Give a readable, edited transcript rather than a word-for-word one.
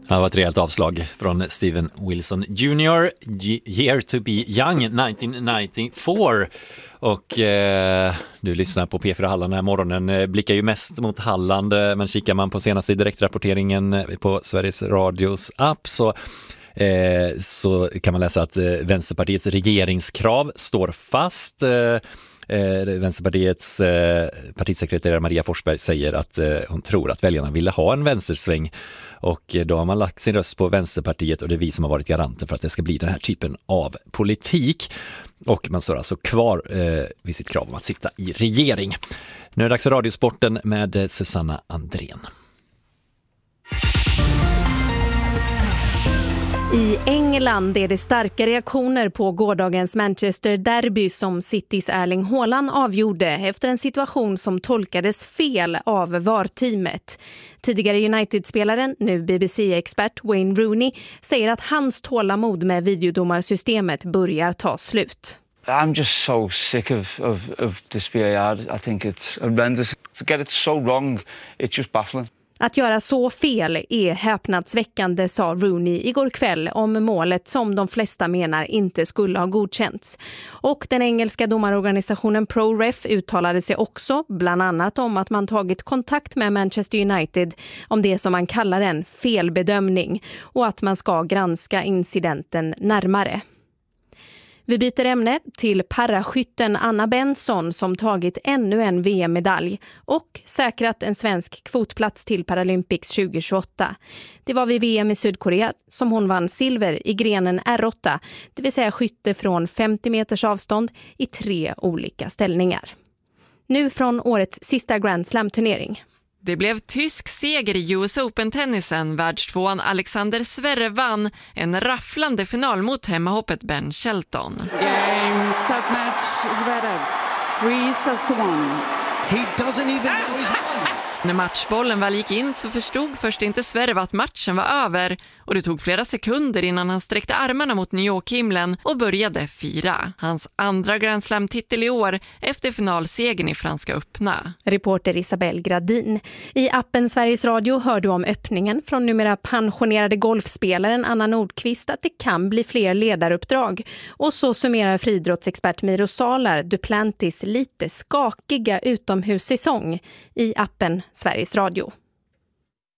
Det var ett rejält avslag från Steven Wilson Jr. Year to be young 1994. Och du lyssnar på P4 Halland den här morgonen. Blickar ju mest mot Halland, men kikar man på senaste direktrapporteringen på Sveriges Radios app så kan man läsa att Vänsterpartiets regeringskrav står fast. Vänsterpartiets partisekreterare Maria Forsberg säger att hon tror att väljarna ville ha en vänstersväng, och då har man lagt sin röst på Vänsterpartiet, och det är vi som har varit garanter för att det ska bli den här typen av politik, och man står alltså kvar vid sitt krav om att sitta i regering. Nu är det dags för Radiosporten med Susanna Andrén. I England är det starka reaktioner på gårdagens Manchester-derby som Citys Erling Haaland avgjorde efter en situation som tolkades fel av VAR-teamet. Tidigare United-spelaren, nu BBC-expert Wayne Rooney, säger att hans tålamod med videodomarsystemet börjar ta slut. I'm just so sick of this VAR. I think it's horrendous. To get it so wrong, it's just baffling. Att göra så fel är häpnadsväckande, sa Rooney igår kväll om målet som de flesta menar inte skulle ha godkänts. Och den engelska domarorganisationen ProRef uttalade sig också bland annat om att man tagit kontakt med Manchester United om det som man kallar en felbedömning, och att man ska granska incidenten närmare. Vi byter ämne till paraskytten Anna Benson som tagit ännu en VM-medalj och säkrat en svensk kvotplats till Paralympics 2028. Det var vid VM i Sydkorea som hon vann silver i grenen R8, det vill säga skytte från 50 meters avstånd i 3 olika ställningar. Nu från årets sista Grand Slam-turnering. Det blev tysk seger i US Open-tennisen. Världstvåan Alexander Zverev vann en rafflande final mot hemmahoppet Ben Shelton. Game, start match, Zverev. 3-1. He doesn't even know he's won. När matchbollen väl gick in så förstod först inte Zverev att matchen var över, och det tog flera sekunder innan han sträckte armarna mot New York-himlen och började fira. Hans andra Grand Slam-titel i år efter finalsegern i Franska öppna. Reporter Isabelle Gradin. I appen Sveriges Radio hör du om öppningen från numera pensionerade golfspelaren Anna Nordqvist att det kan bli fler ledaruppdrag. Och så summerar friidrottsexpert Miro Salar Duplantis lite skakiga utomhussäsong i appen Sveriges Radio.